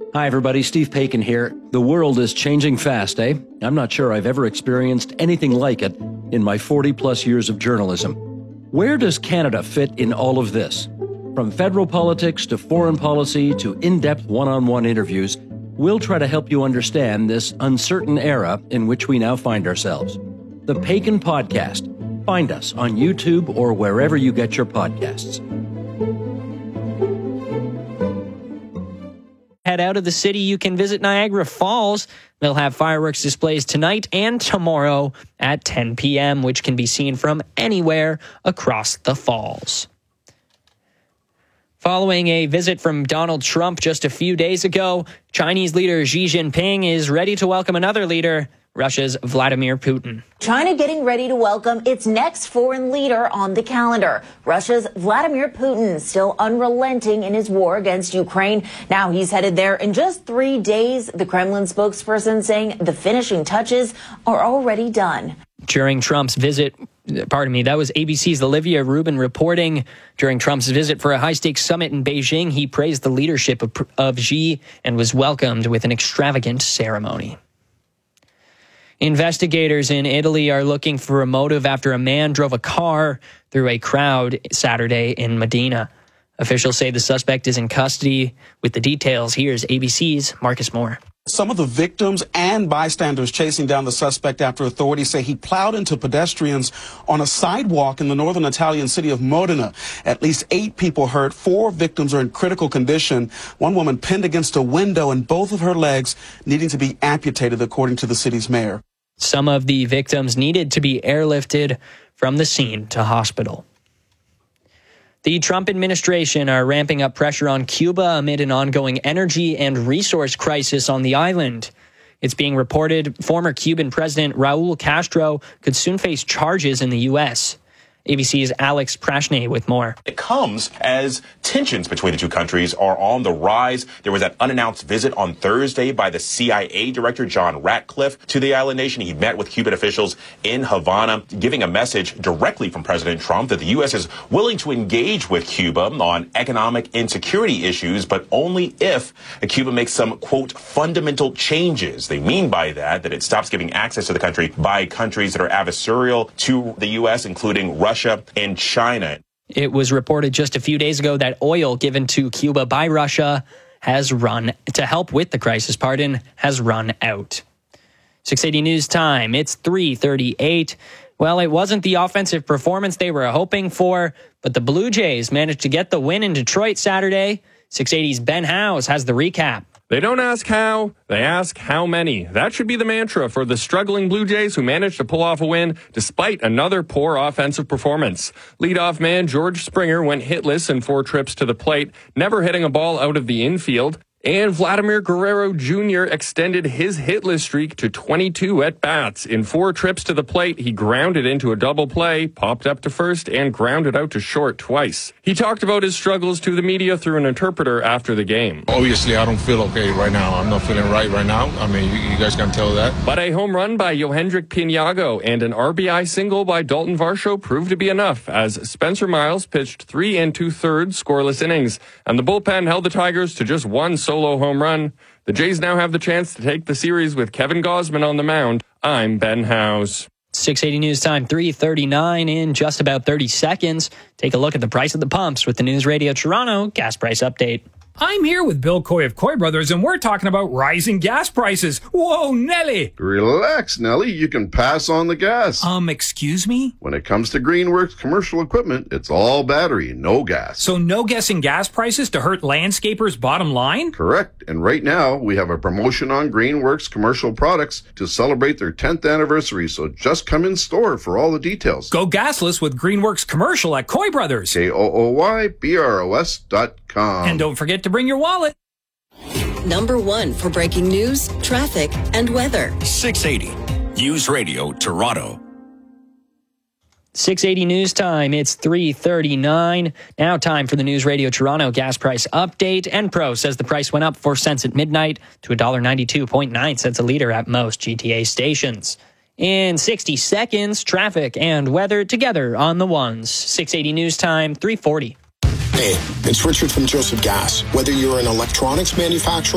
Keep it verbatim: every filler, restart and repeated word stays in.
Hi, everybody. Steve Paikin here. The world is changing fast, eh? I'm not sure I've ever experienced anything like it in my forty-plus years of journalism. Where does Canada fit in all of this? From federal politics to foreign policy to in-depth one-on-one interviews, we'll try to help you understand this uncertain era in which we now find ourselves. The Paikin Podcast. Find us on YouTube or wherever you get your podcasts. Head out of the city, you can visit Niagara Falls. They'll have fireworks displays tonight and tomorrow at ten p.m., which can be seen from anywhere across the falls. Following a visit from Donald Trump just a few days ago, Chinese leader Xi Jinping is ready to welcome another leader, Russia's Vladimir Putin. China getting ready to welcome its next foreign leader on the calendar. Russia's Vladimir Putin, still unrelenting in his war against Ukraine. Now he's headed there in just three days. The Kremlin spokesperson saying the finishing touches are already done. During Trump's visit, pardon me, that was A B C's Olivia Rubin reporting. During Trump's visit for a high-stakes summit in Beijing, he praised the leadership of, of Xi and was welcomed with an extravagant ceremony. Investigators in Italy are looking for a motive after a man drove a car through a crowd Saturday in Medina. Officials say the suspect is in custody. With the details, here's A B C's Marcus Moore. Some of the victims and bystanders chasing down the suspect after authorities say he plowed into pedestrians on a sidewalk in the northern Italian city of Modena. At least eight people hurt. Four victims are in critical condition. One woman pinned against a window and both of her legs needing to be amputated, according to the city's mayor. Some of the victims needed to be airlifted from the scene to hospital. The Trump administration are ramping up pressure on Cuba amid an ongoing energy and resource crisis on the island. It's being reported former Cuban President Raul Castro could soon face charges in the U S. A B C's Alex Prashne with more. It comes as tensions between the two countries are on the rise. There was that unannounced visit on Thursday by the C I A director, John Ratcliffe, to the island nation. He met with Cuban officials in Havana, giving a message directly from President Trump that the U S is willing to engage with Cuba on economic insecurity issues, but only if Cuba makes some, quote, fundamental changes. They mean by that that it stops giving access to the country by countries that are adversarial to the U S, including Russia. Russia and China. It was reported just a few days ago that oil given to Cuba by Russia has run, to help with the crisis, pardon, has run out. six eighty News Time, it's three thirty-eight. Well, it wasn't the offensive performance they were hoping for, but the Blue Jays managed to get the win in Detroit Saturday. six eighty's Ben Howes has the recap. They don't ask how, they ask how many. That should be the mantra for the struggling Blue Jays who managed to pull off a win despite another poor offensive performance. Leadoff man George Springer went hitless in four trips to the plate, never hitting a ball out of the infield. And Vladimir Guerrero Junior extended his hitless streak to twenty-two at-bats. In four trips to the plate, he grounded into a double play, popped up to first, and grounded out to short twice. He talked about his struggles to the media through an interpreter after the game. Obviously, I don't feel okay right now. I'm not feeling right right now. I mean, you, you guys can tell that. But a home run by Yohendrick Piniago and an R B I single by Dalton Varsho proved to be enough as Spencer Miles pitched three and two-thirds scoreless innings, and the bullpen held the Tigers to just one solo home run. The Jays now have the chance to take the series with Kevin Gausman on the mound. I'm Ben Howes. six eighty News Time, three thirty-nine in just about thirty seconds. Take a look at the price of the pumps with the News Radio Toronto gas price update. I'm here with Bill Coy of Coy Brothers, and we're talking about rising gas prices. Whoa, Nelly! Relax, Nelly. You can pass on the gas. Um, excuse me? When it comes to Greenworks commercial equipment, it's all battery, no gas. So no guessing gas prices to hurt landscapers' bottom line? Correct. And right now, we have a promotion on Greenworks commercial products to celebrate their tenth anniversary, so just come in store for all the details. Go gasless with Greenworks commercial at Coy Brothers. K O O Y B R O S dot com. And don't forget to bring your wallet. Number one for breaking news, traffic, and weather. six eighty News Radio Toronto. six eighty News Time, it's three thirty-nine. Now time for the News Radio Toronto gas price update. Enpro says the price went up four cents at midnight to one dollar ninety-two point nine cents a litre at most G T A stations. In sixty seconds, traffic and weather together on the ones. six eighty News Time, three forty. Hey, it's Richard from Joseph Gas. Whether you're an electronics manufacturer